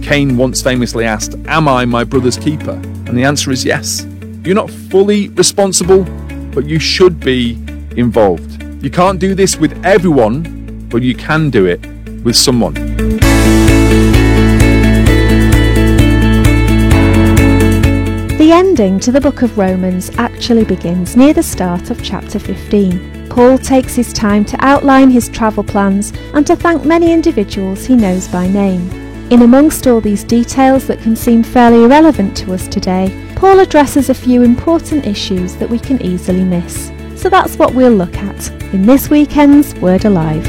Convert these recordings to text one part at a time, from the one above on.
Cain once famously asked, "Am I my brother's keeper?" And the answer is yes. You're not fully responsible, but you should be involved. You can't do this with everyone, but you can do it with someone. The ending to the book of Romans actually begins near the start of chapter 15. Paul takes his time to outline his travel plans and to thank many individuals he knows by name. In amongst all these details that can seem fairly irrelevant to us today, Paul addresses a few important issues that we can easily miss. So that's what we'll look at in this weekend's Word Alive.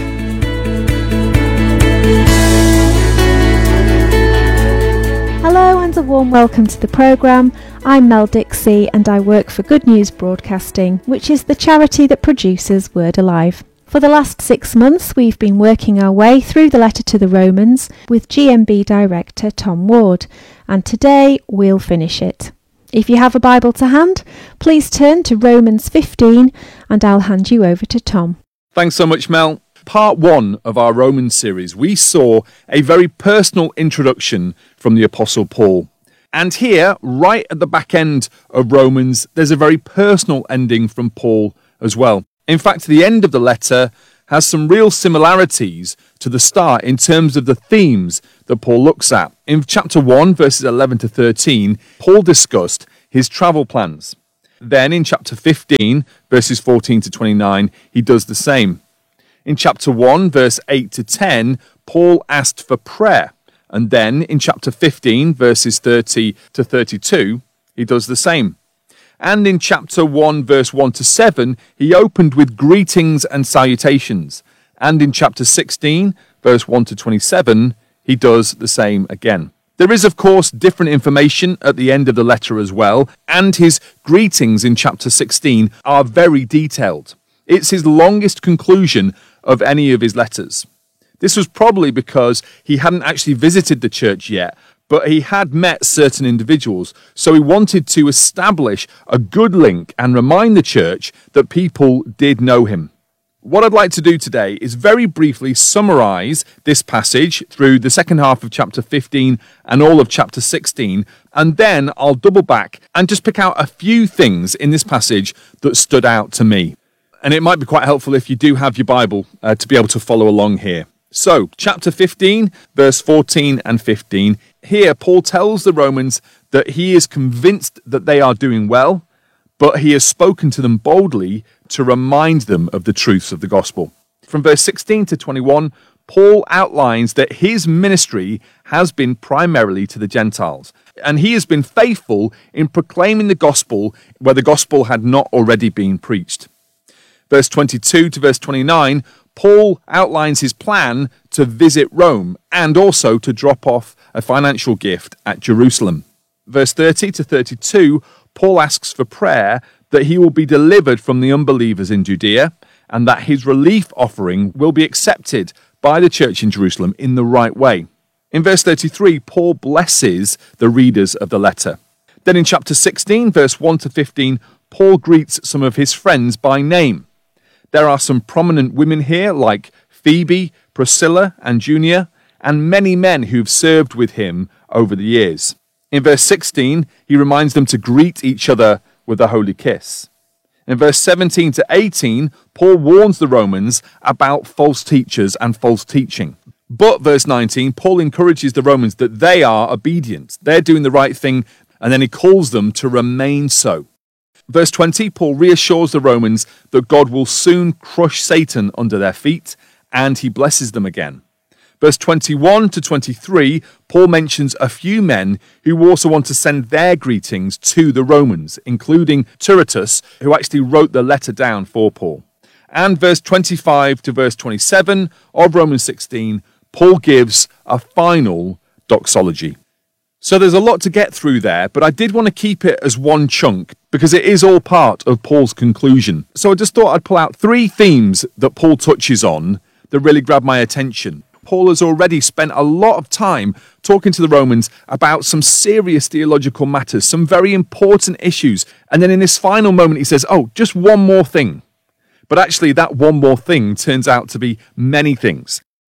Hello and a warm welcome to the programme. I'm Mel Dixie and I work for Good News Broadcasting, which is the charity that produces Word Alive. For the last 6 months we've been working our way through the letter to the Romans with GMB director Tom Ward, and today we'll finish it. If you have a Bible to hand, please turn to Romans 15 and I'll hand you over to Tom. Thanks so much, Mel. Part 1 of our Romans series, we saw a very personal introduction from the Apostle Paul. And here, right at the back end of Romans, there's a very personal ending from Paul as well. In fact, the end of the letter has some real similarities to the start in terms of the themes that Paul looks at. In chapter 1, verses 11 to 13, Paul discussed his travel plans. Then in chapter 15, verses 14 to 29, he does the same. In chapter 1, verse 8 to 10, Paul asked for prayer. And then in chapter 15, verses 30 to 32, he does the same. And in chapter 1, verse 1 to 7, he opened with greetings and salutations. And in chapter 16, verse 1 to 27, he does the same again. There is, of course, different information at the end of the letter as well, and his greetings in chapter 16 are very detailed. It's his longest conclusion of any of his letters. This was probably because he hadn't actually visited the church yet, but he had met certain individuals, so he wanted to establish a good link and remind the church that people did know him. What I'd like to do today is very briefly summarize this passage through the second half of chapter 15 and all of chapter 16, and then I'll double back and just pick out a few things in this passage that stood out to me. And it might be quite helpful if you do have your Bible to be able to follow along here. So, chapter 15, verse 14 and 15. Here, Paul tells the Romans that he is convinced that they are doing well, but he has spoken to them boldly to remind them of the truths of the gospel. From verse 16 to 21, Paul outlines that his ministry has been primarily to the Gentiles, and he has been faithful in proclaiming the gospel where the gospel had not already been preached. Verse 22 to verse 29, Paul outlines his plan to visit Rome and also to drop off a financial gift at Jerusalem. Verse 30 to 32, Paul asks for prayer that he will be delivered from the unbelievers in Judea and that his relief offering will be accepted by the church in Jerusalem in the right way. In verse 33, Paul blesses the readers of the letter. Then in chapter 16, verse 1 to 15, Paul greets some of his friends by name. There are some prominent women here like Phoebe, Priscilla, and Junia, and many men who've served with him over the years. In verse 16, he reminds them to greet each other with a holy kiss. In verse 17 to 18, Paul warns the Romans about false teachers and false teaching. But verse 19, Paul encourages the Romans that they are obedient. They're doing the right thing, and then he calls them to remain so. Verse 20, Paul reassures the Romans that God will soon crush Satan under their feet, and he blesses them again. Verse 21 to 23, Paul mentions a few men who also want to send their greetings to the Romans, including Tertius, who actually wrote the letter down for Paul. And verse 25 to verse 27 of Romans 16, Paul gives a final doxology. So there's a lot to get through there, but I did want to keep it as one chunk because it is all part of Paul's conclusion. So I just thought I'd pull out 3 themes that Paul touches on that really grabbed my attention. Paul has already spent a lot of time talking to the Romans about some serious theological matters, some very important issues. And then in this final moment, he says, just one more thing. But actually, that one more thing turns out to be many things.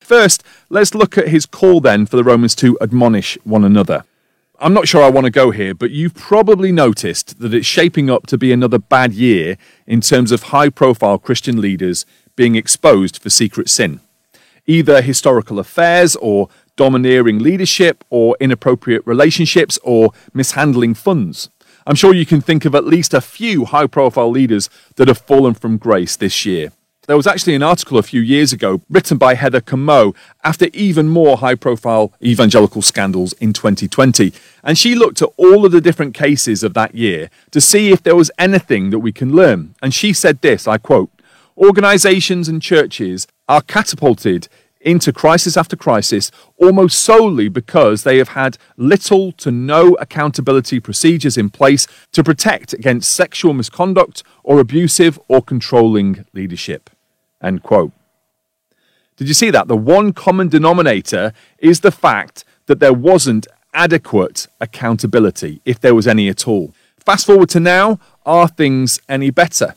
First, let's look at his call then for the Romans to admonish one another. I'm not sure I want to go here, but you've probably noticed that it's shaping up to be another bad year in terms of high-profile Christian leaders being exposed for secret sin. Either historical affairs or domineering leadership or inappropriate relationships or mishandling funds. I'm sure you can think of at least a few high-profile leaders that have fallen from grace this year. There was actually an article a few years ago written by Heather Comeau after even more high-profile evangelical scandals in 2020. And she looked at all of the different cases of that year to see if there was anything that we can learn. And she said this, I quote, "Organizations and churches are catapulted into crisis after crisis almost solely because they have had little to no accountability procedures in place to protect against sexual misconduct or abusive or controlling leadership." End quote. Did you see that? The one common denominator is the fact that there wasn't adequate accountability, if there was any at all. Fast forward to now, are things any better?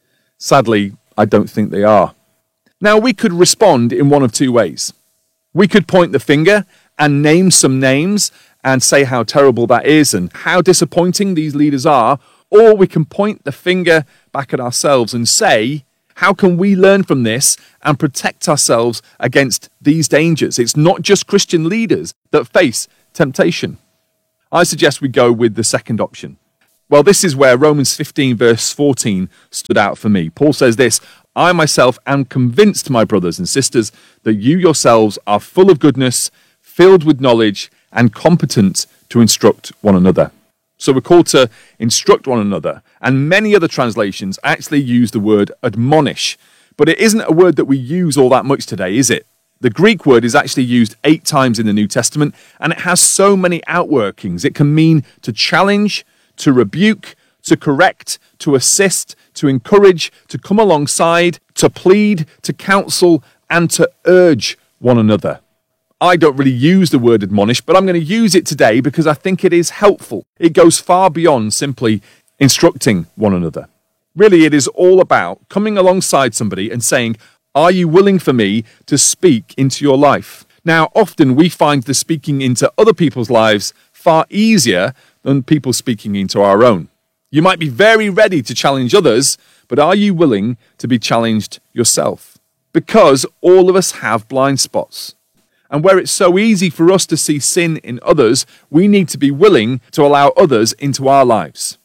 Sadly, I don't think they are. Now, we could respond in one of two ways. We could point the finger and name some names and say how terrible that is and how disappointing these leaders are, or we can point the finger back at ourselves and say, how can we learn from this and protect ourselves against these dangers? It's not just Christian leaders that face temptation. I suggest we go with the second option. Well, this is where Romans 15 verse 14 stood out for me. Paul says this, "I myself am convinced, my brothers and sisters, that you yourselves are full of goodness, filled with knowledge, and competent to instruct one another." So we're called to instruct one another. And many other translations actually use the word admonish. But it isn't a word that we use all that much today, is it? The Greek word is actually used 8 times in the New Testament, and it has so many outworkings. It can mean to challenge, to rebuke, to correct, to assist, to encourage, to come alongside, to plead, to counsel, and to urge one another. I don't really use the word admonish, but I'm going to use it today because I think it is helpful. It goes far beyond simply instructing one another. Really, it is all about coming alongside somebody and saying, are you willing for me to speak into your life? Now, often we find the speaking into other people's lives far easier than people speaking into our own. You might be very ready to challenge others, but are you willing to be challenged yourself? Because all of us have blind spots. And where it's so easy for us to see sin in others, we need to be willing to allow others into our lives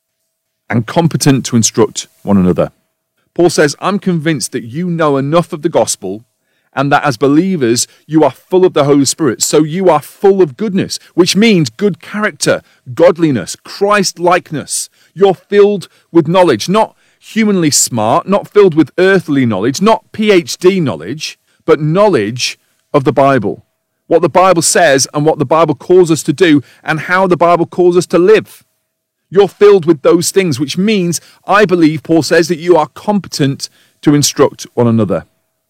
and competent to instruct one another. Paul says, I'm convinced that you know enough of the gospel and that as believers, you are full of the Holy Spirit. So you are full of goodness, which means good character, godliness, Christ-likeness. You're filled with knowledge, not humanly smart, not filled with earthly knowledge, not PhD knowledge, but knowledge of the Bible, what the Bible says and what the Bible calls us to do and how the Bible calls us to live. You're filled with those things, which means, I believe, Paul says, that you are competent to instruct one another.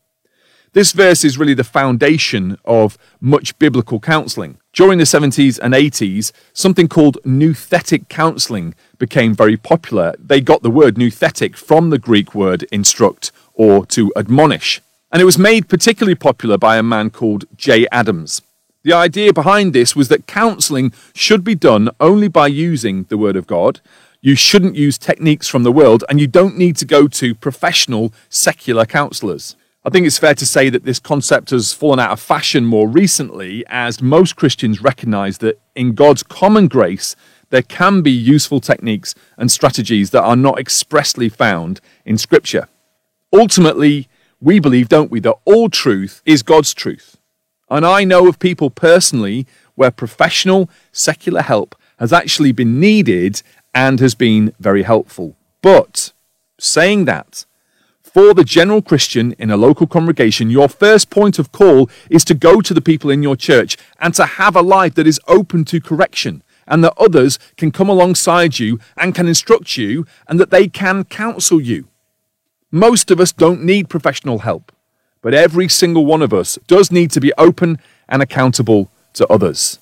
This verse is really the foundation of much biblical counseling. During the 70s and 80s, something called nouthetic counseling became very popular. They got the word nouthetic from the Greek word instruct or to admonish. And it was made particularly popular by a man called Jay Adams. The idea behind this was that counseling should be done only by using the Word of God. You shouldn't use techniques from the world, and you don't need to go to professional secular counselors. I think it's fair to say that this concept has fallen out of fashion more recently, as most Christians recognize that in God's common grace, there can be useful techniques and strategies that are not expressly found in Scripture. Ultimately, we believe, don't we, that all truth is God's truth. And I know of people personally where professional secular help has actually been needed and has been very helpful. But saying that, for the general Christian in a local congregation, your first point of call is to go to the people in your church and to have a life that is open to correction, and that others can come alongside you and can instruct you and that they can counsel you. Most of us don't need professional help, but every single one of us does need to be open and accountable to others.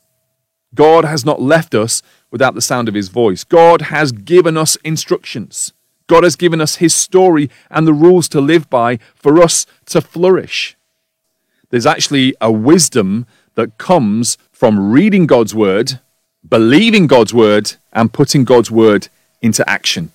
God has not left us without the sound of his voice. God has given us instructions. God has given us his story and the rules to live by for us to flourish. There's actually a wisdom that comes from reading God's word, believing God's word, and putting God's word into action.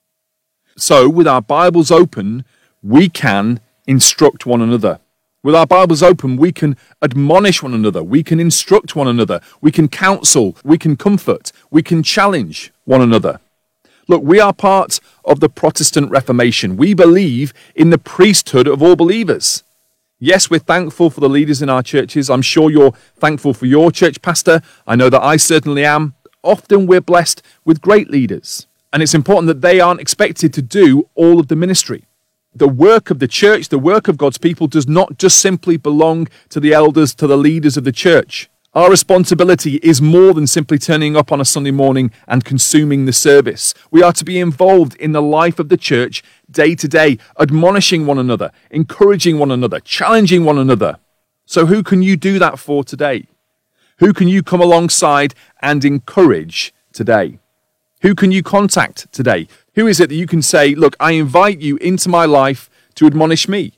So with our Bibles open, we can instruct one another. With our Bibles open, we can admonish one another. We can instruct one another. We can counsel. We can comfort. We can challenge one another. Look, we are part of the Protestant Reformation. We believe in the priesthood of all believers. Yes, we're thankful for the leaders in our churches. I'm sure you're thankful for your church pastor. I know that I certainly am. Often we're blessed with great leaders. And it's important that they aren't expected to do all of the ministry. The work of the church, the work of God's people, does not just simply belong to the elders, to the leaders of the church. Our responsibility is more than simply turning up on a Sunday morning and consuming the service. We are to be involved in the life of the church day to day, admonishing one another, encouraging one another, challenging one another. So who can you do that for today? Who can you come alongside and encourage today? Who can you contact today? Who is it that you can say, look, I invite you into my life to admonish me?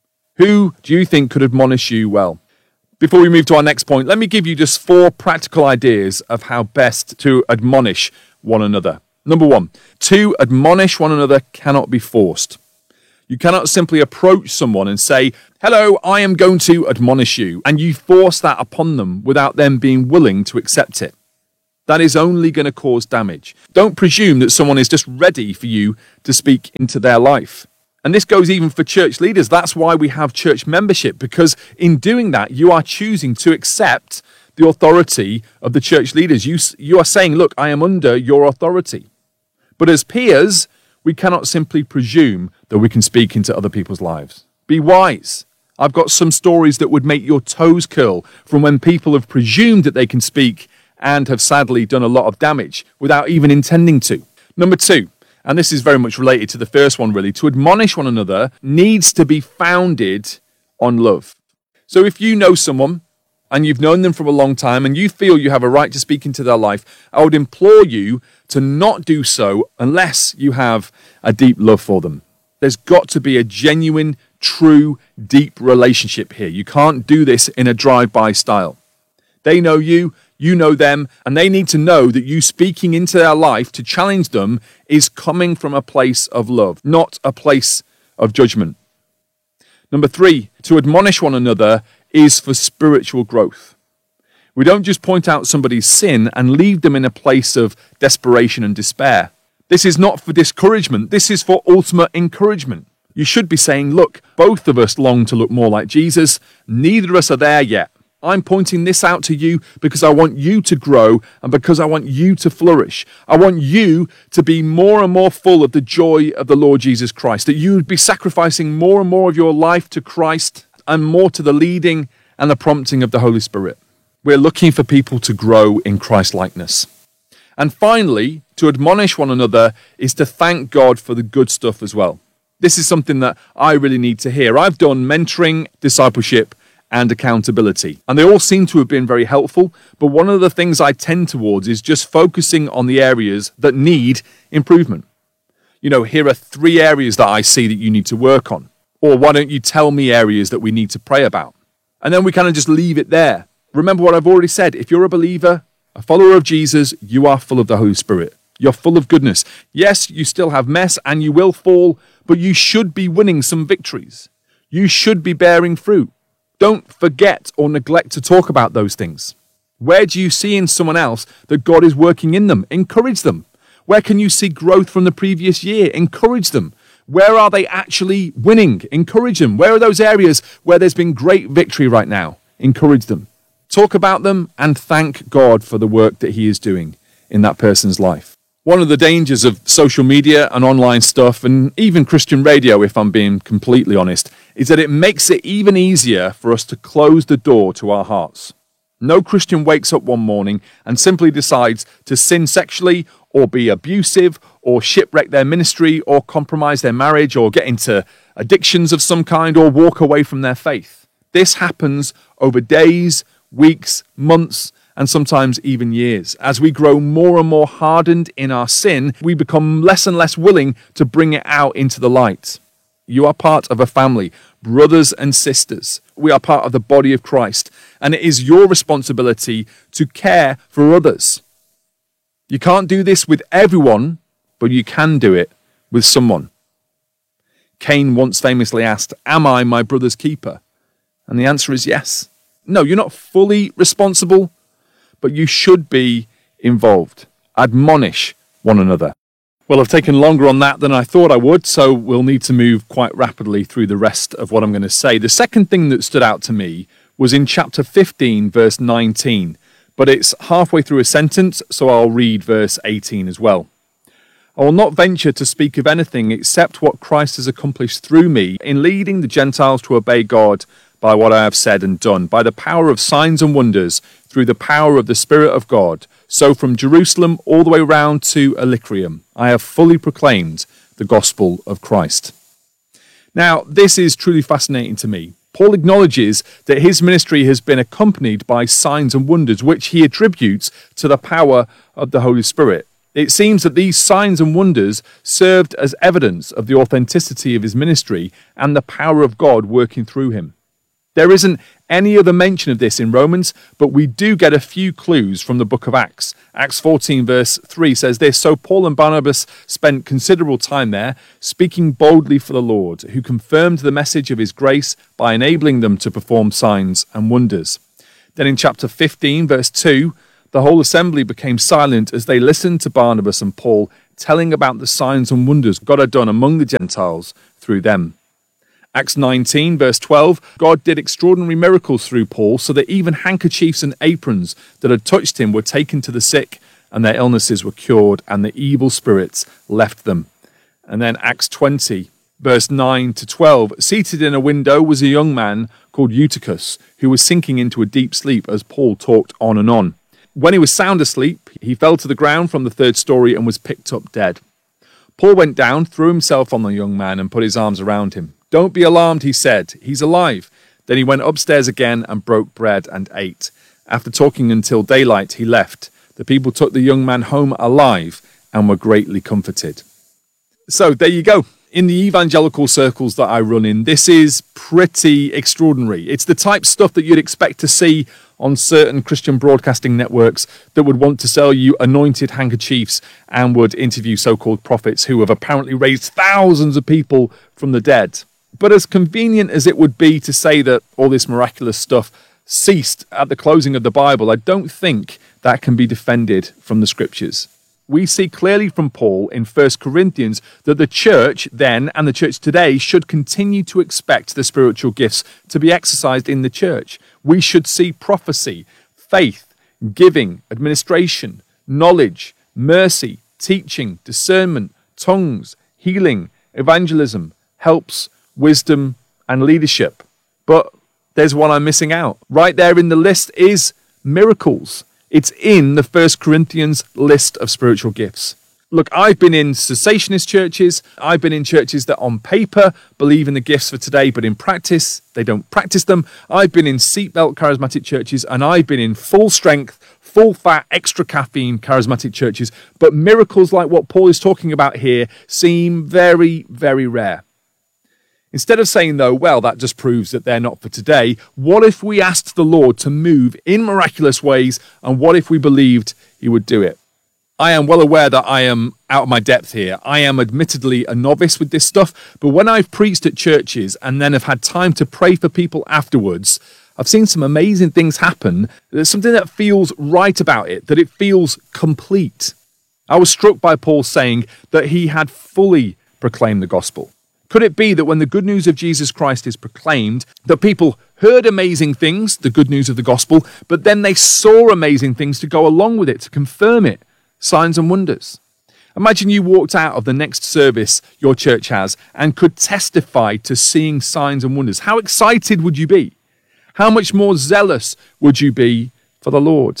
Who do you think could admonish you well? Before we move to our next point, let me give you just 4 practical ideas of how best to admonish one another. Number 1, to admonish one another cannot be forced. You cannot simply approach someone and say, hello, I am going to admonish you, and you force that upon them without them being willing to accept it. That is only going to cause damage. Don't presume that someone is just ready for you to speak into their life. And this goes even for church leaders. That's why we have church membership, because in doing that, you are choosing to accept the authority of the church leaders. You are saying, look, I am under your authority. But as peers, we cannot simply presume that we can speak into other people's lives. Be wise. I've got some stories that would make your toes curl from when people have presumed that they can speak and have sadly done a lot of damage without even intending to. Number 2, and this is very much related to the first one really, to admonish one another needs to be founded on love. So if you know someone and you've known them for a long time and you feel you have a right to speak into their life, I would implore you to not do so unless you have a deep love for them. There's got to be a genuine, true, deep relationship here. You can't do this in a drive-by style. They know you, you know them, and they need to know that you speaking into their life to challenge them is coming from a place of love, not a place of judgment. Number 3, to admonish one another is for spiritual growth. We don't just point out somebody's sin and leave them in a place of desperation and despair. This is not for discouragement. This is for ultimate encouragement. You should be saying, look, both of us long to look more like Jesus. Neither of us are there yet. I'm pointing this out to you because I want you to grow and because I want you to flourish. I want you to be more and more full of the joy of the Lord Jesus Christ, that you would be sacrificing more and more of your life to Christ and more to the leading and the prompting of the Holy Spirit. We're looking for people to grow in Christ-likeness. And finally, to admonish one another is to thank God for the good stuff as well. This is something that I really need to hear. I've done mentoring, discipleship, and accountability. And they all seem to have been very helpful, but one of the things I tend towards is just focusing on the areas that need improvement. You know, here are 3 areas that I see that you need to work on. Or why don't you tell me areas that we need to pray about? And then we kind of just leave it there. Remember what I've already said. If you're a believer, a follower of Jesus, you are full of the Holy Spirit. You're full of goodness. Yes, you still have mess and you will fall, but you should be winning some victories. You should be bearing fruit. Don't forget or neglect to talk about those things. Where do you see in someone else that God is working in them? Encourage them. Where can you see growth from the previous year? Encourage them. Where are they actually winning? Encourage them. Where are those areas where there's been great victory right now? Encourage them. Talk about them and thank God for the work that He is doing in that person's life. One of the dangers of social media and online stuff, and even Christian radio, if I'm being completely honest, is that it makes it even easier for us to close the door to our hearts. No Christian wakes up one morning and simply decides to sin sexually or be abusive or shipwreck their ministry or compromise their marriage or get into addictions of some kind or walk away from their faith. This happens over days, weeks, months, and sometimes even years. As we grow more and more hardened in our sin, we become less and less willing to bring it out into the light. You are part of a family. brothers and sisters. We are part of the body of Christ, and it is your responsibility to care for others. You can't do this with everyone, but you can do it with someone. Cain once famously asked, "Am I my brother's keeper?" And the answer is yes. No, you're not fully responsible, but you should be involved. Admonish one another. Well, I've taken longer on that than I thought I would, so we'll need to move quite rapidly through the rest of what I'm going to say. The second thing that stood out to me was in chapter 15, verse 19, but it's halfway through a sentence, so I'll read verse 18 as well. "I will not venture to speak of anything except what Christ has accomplished through me in leading the Gentiles to obey God by what I have said and done, by the power of signs and wonders, through the power of the Spirit of God. So from Jerusalem all the way round to Illyricum, I have fully proclaimed the gospel of Christ." Now, this is truly fascinating to me. Paul acknowledges that his ministry has been accompanied by signs and wonders, which he attributes to the power of the Holy Spirit. It seems that these signs and wonders served as evidence of the authenticity of his ministry and the power of God working through him. There isn't any other mention of this in Romans, but we do get a few clues from the book of Acts. Acts 14 verse 3 says this, "So Paul and Barnabas spent considerable time there, speaking boldly for the Lord, who confirmed the message of his grace by enabling them to perform signs and wonders." Then in chapter 15 verse 2, the whole assembly became silent as they listened to Barnabas and Paul telling about the signs and wonders God had done among the Gentiles through them. Acts 19 verse 12, God did extraordinary miracles through Paul so that even handkerchiefs and aprons that had touched him were taken to the sick and their illnesses were cured and the evil spirits left them. And then Acts 20 verse 9 to 12, seated in a window was a young man called Eutychus who was sinking into a deep sleep as Paul talked on and on. When he was sound asleep, he fell to the ground from the third story and was picked up dead. Paul went down, threw himself on the young man and put his arms around him. "Don't be alarmed," he said. "He's alive." Then he went upstairs again and broke bread and ate. After talking until daylight, he left. The people took the young man home alive and were greatly comforted. So there you go. In the evangelical circles that I run in, this is pretty extraordinary. It's the type of stuff that you'd expect to see on certain Christian broadcasting networks that would want to sell you anointed handkerchiefs and would interview so-called prophets who have apparently raised thousands of people from the dead. But as convenient as it would be to say that all this miraculous stuff ceased at the closing of the Bible, I don't think that can be defended from the scriptures. We see clearly from Paul in 1 Corinthians that the church then and the church today should continue to expect the spiritual gifts to be exercised in the church. We should see prophecy, faith, giving, administration, knowledge, mercy, teaching, discernment, tongues, healing, evangelism, helps, wisdom, and leadership. But there's one I'm missing out. Right there in the list is miracles. It's in the 1 Corinthians list of spiritual gifts. Look, I've been in cessationist churches. I've been in churches that on paper believe in the gifts for today, but in practice, they don't practice them. I've been in seatbelt charismatic churches, and I've been in full strength, full fat, extra caffeine charismatic churches. But miracles like what Paul is talking about here seem very, very rare. Instead of saying, though, well, that just proves that they're not for today, what if we asked the Lord to move in miraculous ways, and what if we believed he would do it? I am well aware that I am out of my depth here. I am admittedly a novice with this stuff, but when I've preached at churches and then have had time to pray for people afterwards, I've seen some amazing things happen. There's something that feels right about it, that it feels complete. I was struck by Paul saying that he had fully proclaimed the gospel. Could it be that when the good news of Jesus Christ is proclaimed, that people heard amazing things, the good news of the gospel, but then they saw amazing things to go along with it, to confirm it, signs and wonders? Imagine you walked out of the next service your church has and could testify to seeing signs and wonders. How excited would you be? How much more zealous would you be for the Lord?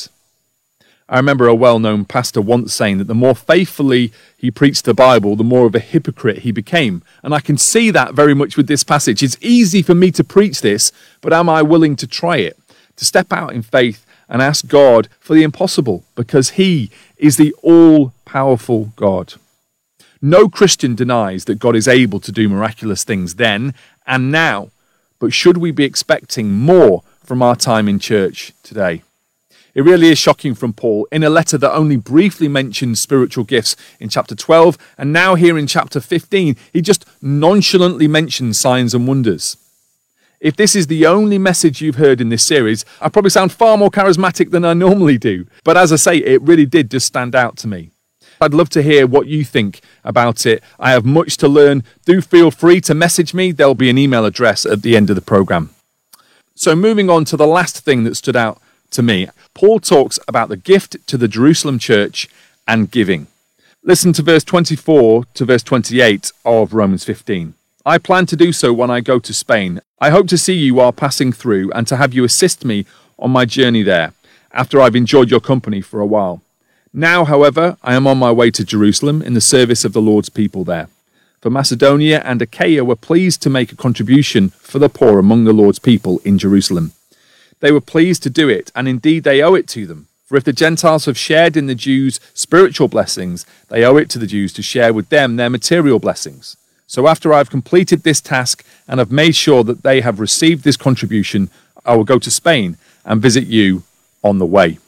I remember a well-known pastor once saying that the more faithfully he preached the Bible, the more of a hypocrite he became. And I can see that very much with this passage. It's easy for me to preach this, but am I willing to try it? To step out in faith and ask God for the impossible, because he is the all-powerful God. No Christian denies that God is able to do miraculous things then and now. but should we be expecting more from our time in church today? It really is shocking from Paul in a letter that only briefly mentions spiritual gifts in chapter 12, and now here in chapter 15, he just nonchalantly mentions signs and wonders. If this is the only message you've heard in this series, I probably sound far more charismatic than I normally do. But as I say, it really did just stand out to me. I'd love to hear what you think about it. I have much to learn. Do feel free to message me. There'll be an email address at the end of the programme. So moving on to the last thing that stood out to me, Paul talks about the gift to the Jerusalem church and giving. Listen to verse 24 to verse 28 of Romans 15. I plan to do so when I go to Spain. I hope to see you while passing through and to have you assist me on my journey there, after I've enjoyed your company for a while. Now, however, I am on my way to Jerusalem in the service of the Lord's people there. For Macedonia and Achaia were pleased to make a contribution for the poor among the Lord's people in Jerusalem. They were pleased to do it, and indeed they owe it to them. For if the Gentiles have shared in the Jews' spiritual blessings, they owe it to the Jews to share with them their material blessings. So after I've completed this task and have made sure that they have received this contribution, I will go to Spain and visit you on the way.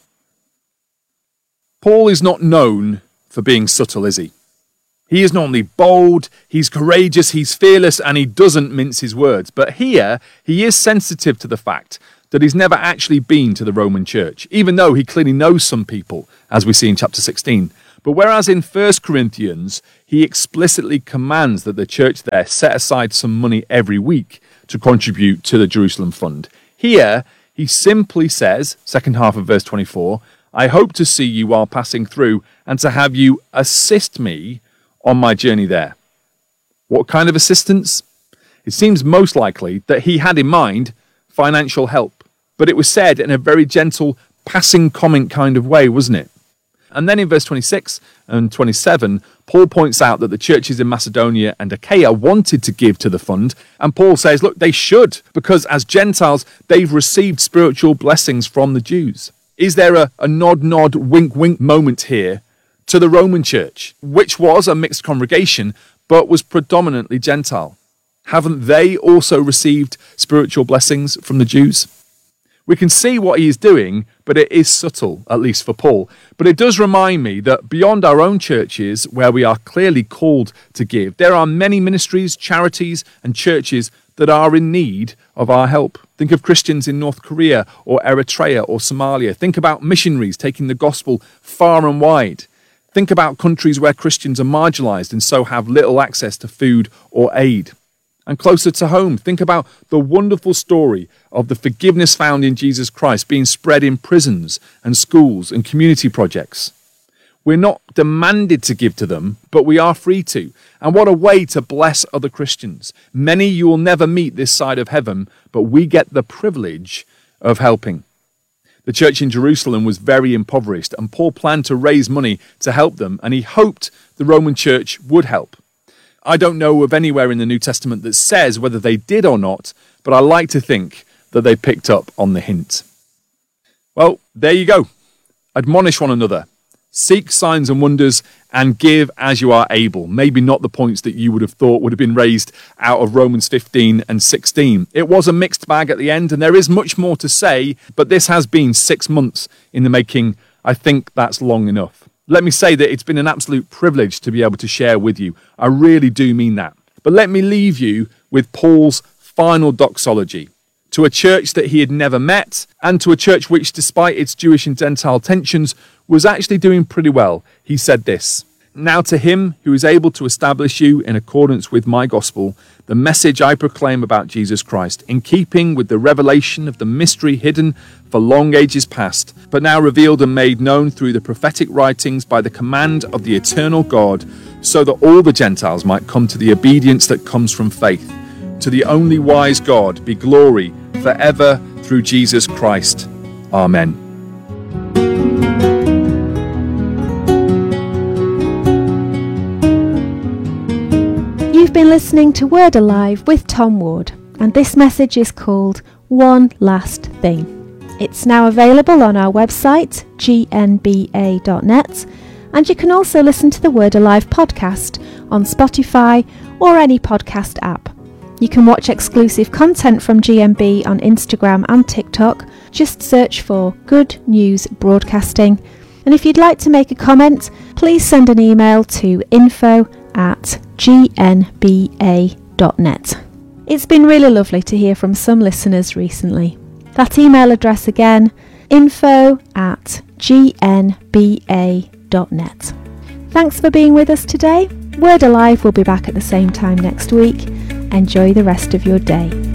Paul is not known for being subtle, is he? He is normally bold, he's courageous, he's fearless, and he doesn't mince his words. But here, he is sensitive to the fact that he's never actually been to the Roman church, even though he clearly knows some people, as we see in chapter 16. But whereas in 1 Corinthians, he explicitly commands that the church there set aside some money every week to contribute to the Jerusalem fund, here he simply says, second half of verse 24, I hope to see you while passing through and to have you assist me on my journey there. What kind of assistance? It seems most likely that he had in mind financial help, but it was said in a very gentle, passing comment kind of way, wasn't it? And then in verse 26 and 27, Paul points out that the churches in Macedonia and Achaia wanted to give to the fund, and Paul says, look, they should, because as Gentiles, they've received spiritual blessings from the Jews. Is there a nod, wink moment here to the Roman church, which was a mixed congregation, but was predominantly Gentile? Haven't they also received spiritual blessings from the Jews? We can see what he is doing, but it is subtle, at least for Paul. But it does remind me that beyond our own churches, where we are clearly called to give, there are many ministries, charities, and churches that are in need of our help. Think of Christians in North Korea or Eritrea or Somalia. Think about missionaries taking the gospel far and wide. Think about countries where Christians are marginalized and so have little access to food or aid. And closer to home, think about the wonderful story of the forgiveness found in Jesus Christ being spread in prisons and schools and community projects. We're not demanded to give to them, but we are free to. And what a way to bless other Christians. Many you will never meet this side of heaven, but we get the privilege of helping. The church in Jerusalem was very impoverished, and Paul planned to raise money to help them, and he hoped the Roman church would help. I don't know of anywhere in the New Testament that says whether they did or not, but I like to think that they picked up on the hint. Well, there you go. Admonish one another. Seek signs and wonders and give as you are able. Maybe not the points that you would have thought would have been raised out of Romans 15 and 16. It was a mixed bag at the end, and there is much more to say, but this has been 6 months in the making. I think that's long enough. Let me say that it's been an absolute privilege to be able to share with you. I really do mean that. But let me leave you with Paul's final doxology to a church that he had never met, and to a church which, despite its Jewish and Gentile tensions, was actually doing pretty well. He said this, Now to him who is able to establish you in accordance with my gospel, the message I proclaim about Jesus Christ, in keeping with the revelation of the mystery hidden for long ages past, but now revealed and made known through the prophetic writings by the command of the eternal God, so that all the Gentiles might come to the obedience that comes from faith. To the only wise God be glory forever through Jesus Christ. Amen. You've been listening to Word Alive with Tom Ward, and this message is called One Last Thing. It's now available on our website, gnba.net, and you can also listen to the Word Alive podcast on Spotify or any podcast app. You can watch exclusive content from GMB on Instagram and TikTok. Just search for Good News Broadcasting. And if you'd like to make a comment, please send an email to info@gnba.net. It's been really lovely to hear from some listeners recently. That email address again, info@gnba.net. Thanks for being with us today. Word Alive will be back at the same time next week. Enjoy the rest of your day.